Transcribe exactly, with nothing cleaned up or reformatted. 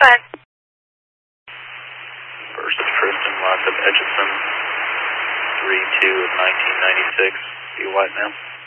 fine. First Tristan, lots of Etchison, three two of nineteen ninety-six. Be white now.